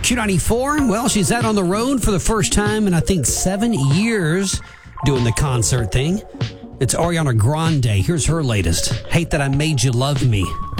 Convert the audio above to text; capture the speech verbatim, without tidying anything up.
Q ninety-four, well, she's out on the road for the first time in, I think, seven years doing the concert thing. It's Ariana Grande. Here's her latest. Hate That I Made You Love Me.